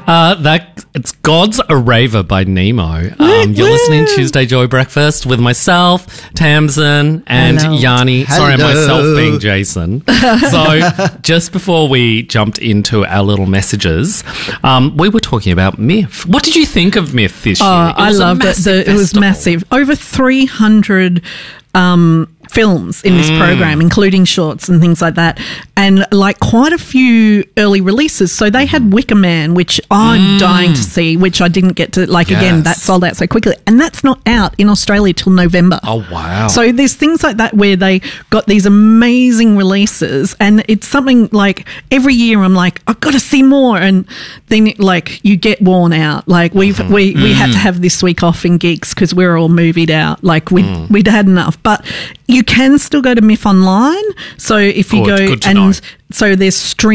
It's God's a Raver by Nemo. You're listening to Tuesday Joy Breakfast with myself, Tamsin, and Hello. Yanni. Sorry, Hello. myself being Jason. So, just before we jumped into our little messages, we were talking about MIF. What did you think of MIF this year? I loved it. It was massive. Over 300 films in this program, including shorts and things like that, and like quite a few early releases. So they had Wicker Man, which I'm dying to see, which I didn't get to. Again, that sold out so quickly, and that's not out in Australia till November. Oh wow! So there's things like that where they got these amazing releases, and it's something like every year I'm like, I've got to see more, and then like you get worn out. Like we had to have this week off in Geeks because we're all movied out. Like we'd had enough, but you can still go to MIF online. So if you Good to know. so there's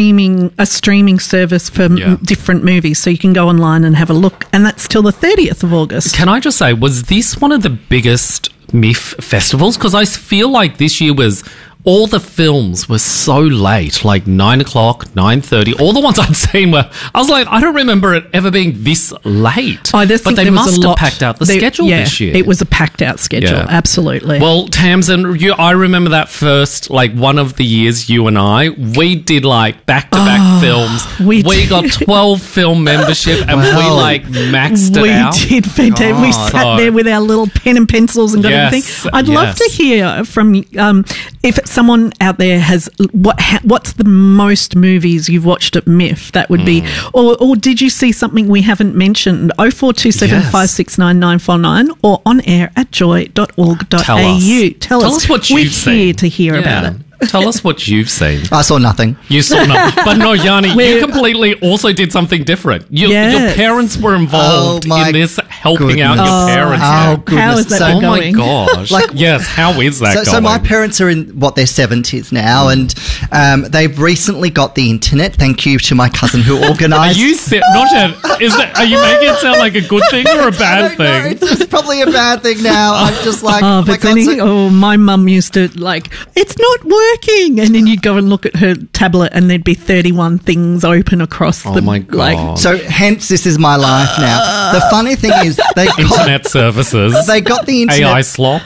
a streaming service for different movies, so you can go online and have a look, and that's till the 30th of August. Can I just say, was this one of the biggest MIF festivals? Because I feel like this year was... all the films were so late, like 9 o'clock, 9:30. All the ones I'd seen were... I was like, I don't remember it ever being this late. I just think but they there was must a have lot, packed out the schedule this year. It was a packed out schedule, absolutely. Well, Tamsin, I remember that first, like one of the years you and I, we did like back-to-back films. we got did. 12 film membership and we like maxed it out. We did fantastic. We sat there with our little pen and pencils and got everything. I'd love to hear from if someone out there has what's the most movies you've watched at MIF. That would be, or did you see something we haven't mentioned? 0427 569 949 or on air at joy.org.au. Tell us what you've seen. We're here to hear about it. Tell us what you've seen. I saw nothing. You saw nothing. But no, Yanni, you completely also did something different. Your parents were involved in this, helping out your parents. Oh, goodness. How is that Oh, my going? gosh. Yes, how is that going? So my parents are in, their 70s now, and they've recently got the internet. Thank you to my cousin who Are organised... you are you making it sound like a good thing or a bad thing? It's probably a bad thing now. I'm just like... my mum used to it's not working, and then you'd go and look at her tablet and there'd be 31 things open across the... Oh my God. So hence this is my life now. The funny thing is they got... Internet services. They got the internet... AI slop.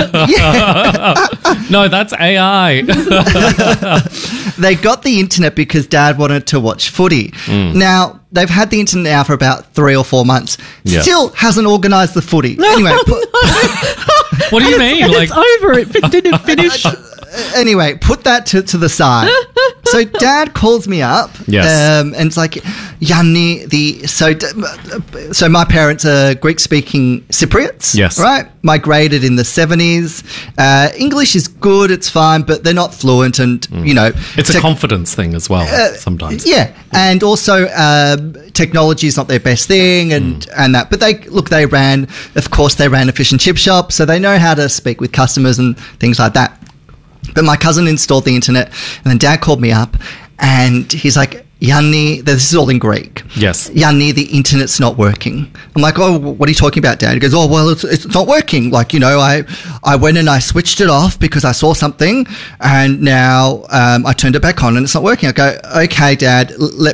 No, that's AI. They got the internet because Dad wanted to watch footy. Now, they've had the internet now for about 3 or 4 months. Yeah. Still hasn't organised the footy. Anyway, What do you mean? It's over. It didn't finish. anyway, put that to the side. So Dad calls me up, and it's like, Yanni, so my parents are Greek-speaking Cypriots, right? Migrated in the 70s. English is good, it's fine, but they're not fluent, and it's a confidence thing as well. Sometimes, and also technology is not their best thing, and that. But they ran a fish and chip shop, so they know how to speak with customers and things like that. But my cousin installed the internet, and then Dad called me up, and he's like, Yanni, this is all in Greek. Yes. Yanni, the internet's not working. I'm like, oh, what are you talking about, Dad? He goes, oh, well, it's not working. Like, I went and I switched it off because I saw something, and now I turned it back on and it's not working. I go, okay, Dad,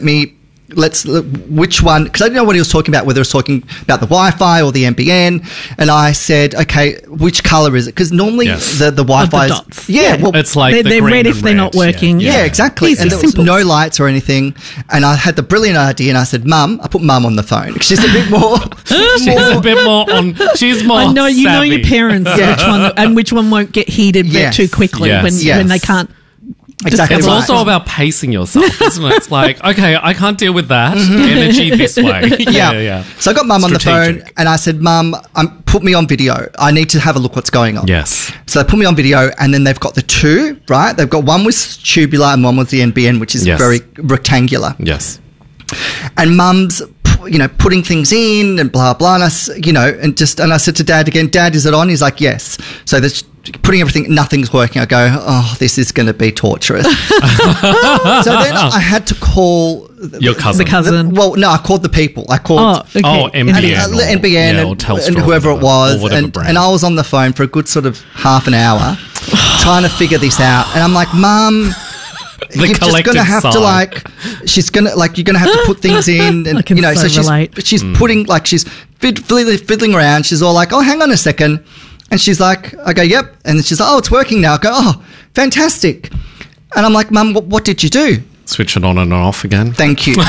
which one? Because I didn't know what he was talking about, whether he was talking about the Wi-Fi or the NBN. And I said, okay, which colour is it? Because normally the Wi-Fi is... it's like they're red if they're not working. Yeah, exactly. Easy, and there was no lights or anything. And I had the brilliant idea, and I said, Mum, I put Mum on the phone. She's a bit more... She's more I know, you know savvy. your parents, which one won't get heated too quickly when they can't... Exactly. It's also about pacing yourself, isn't it? It's like, okay, I can't deal with that energy this way. Yeah. So I got Mum on the phone, and I said, Mum, put me on video. I need to have a look what's going on. Yes. So they put me on video, and then they've got the two, right? They've got one with tubular and one with the NBN, which is very rectangular. Yes. And Mum's, putting things in and blah, blah. And I said to Dad again, Dad, is it on? He's like, yes. So there's putting everything, nothing's working. I go, oh, this is going to be torturous. So then I had to call... Your cousin. The cousin. I called the people. I called... NBN. NBN or Telstra, and whoever it was. And I was on the phone for a good sort of half an hour trying to figure this out. And I'm like, Mum... The you're just going to have to like, she's going to like, you're going to have to put things in, and you know, so she's putting like she's fiddling around. She's all like, oh, hang on a second, and she's like, okay, yep, and she's like, oh, it's working now. I go, oh, fantastic, and I'm like, Mum, what did you do? Switch it on and off again. Thank you. The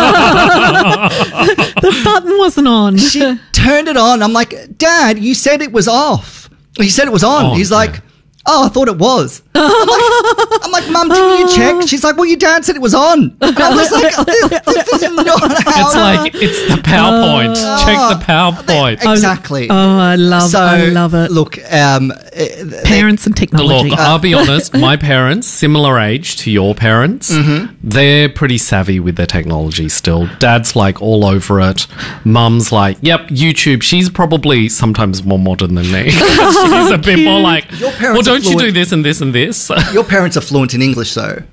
button wasn't on. She turned it on. I'm like, Dad, you said it was off. He said it was on. He's like, oh, I thought it was. I'm like, Mum, didn't you check? She's like, well, your dad said it was on. And I was like, this is not how. It's like, it's the PowerPoint. Check the PowerPoint. Exactly. I love it. Look, parents and technology. Look, I'll be honest, my parents, similar age to your parents, they're pretty savvy with their technology still. Dad's like all over it. Mum's like, yep, YouTube. She's probably sometimes more modern than me. She's a bit more like, well, don't you do this and this and this? Your parents are fluent in English, though.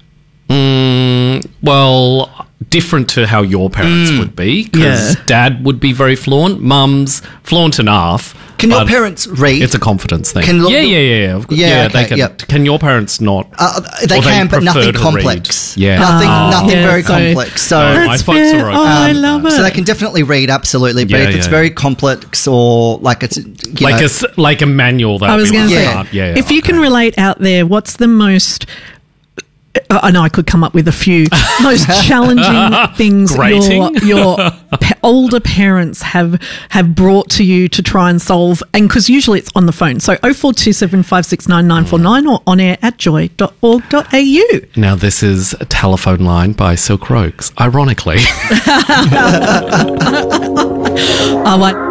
Well, different to how your parents would be, because Dad would be very fluent. Mum's fluent enough. Can your parents read? It's a confidence thing. Yeah. Okay, they can. Yep. Can your parents not? They can, but nothing complex. Read? Yeah, nothing very complex. So my folks are okay. I love it. So they can definitely read, absolutely. But if it's very complex or like it's like a manual, that I was going to say, if you can relate out there, what's the most? I know I could come up with a few most challenging things your older parents have brought to you to try and solve, and because usually it's on the phone. So 0427569949 or on air at joy.org.au. Now this is a telephone line by Silk Rogues, ironically. I want